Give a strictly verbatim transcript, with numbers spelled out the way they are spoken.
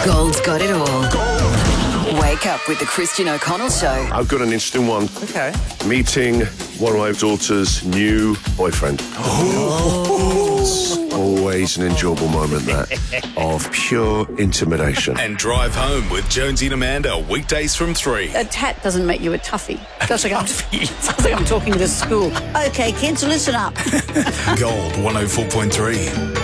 Gold's got it all. Gold. Wake up with the Christian O'Connell Show. I've got an interesting one. Okay. Meeting one of my daughter's new boyfriend. Oh. It's always an enjoyable moment, that, of pure intimidation. And Drive Home with Jonesy and Amanda, weekdays from three. A tat doesn't make you a toughie. Sounds like I'm, sounds like I'm talking to school. Okay, kids, listen up. Gold one oh four point three.